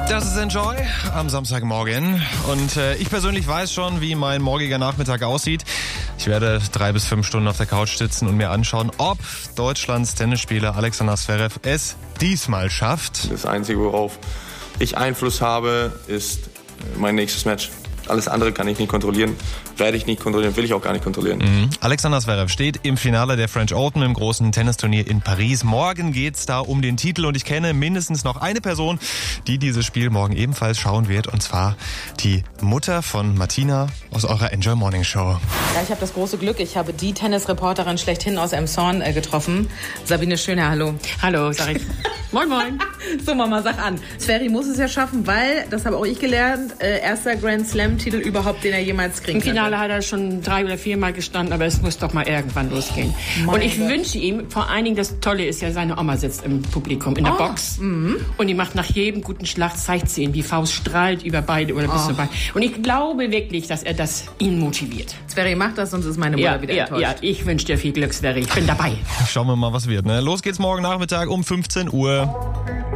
Das ist Enjoy am Samstagmorgen und ich persönlich weiß schon, wie mein morgiger Nachmittag aussieht. Ich werde 3 bis 5 Stunden auf der Couch sitzen und mir anschauen, ob Deutschlands Tennisspieler Alexander Zverev es diesmal schafft. Das Einzige, worauf ich Einfluss habe, ist mein nächstes Match. Alles andere kann ich nicht kontrollieren, werde ich nicht kontrollieren, will ich auch gar nicht kontrollieren. Alexander Zverev steht im Finale der French Open im großen Tennisturnier in Paris. Morgen geht's da um den Titel und ich kenne mindestens noch eine Person, die dieses Spiel morgen ebenfalls schauen wird, und zwar die Mutter von Martina aus eurer Enjoy Morning Show. Ja, ich habe das große Glück, ich habe die Tennisreporterin schlechthin aus Elmshorn getroffen. Sabine Schöner, hallo. Hallo, sag ich. Moin, moin. So, Mama, sag an. Sverri muss es ja schaffen, weil, das habe auch ich gelernt, erster Grand Slam-Titel überhaupt, den er jemals kriegen Im Finale hat er schon 3 oder 4 Mal gestanden, aber es muss doch mal irgendwann losgehen. Und ich wünsche ihm, vor allen Dingen, das Tolle ist ja, seine Oma sitzt im Publikum, in der Box. Und die macht nach jedem guten Schlag, zeigt sie ihm, die Faust strahlt über beide oder bis zu beide. Und ich glaube wirklich, dass er das ihn motiviert. Sverri macht das, sonst ist meine Mutter wieder enttäuscht. Ja, ich wünsche dir viel Glück, Sverri. Ich bin dabei. Schauen wir mal, was wird. Ne? Los geht's morgen Nachmittag um 15 Uhr.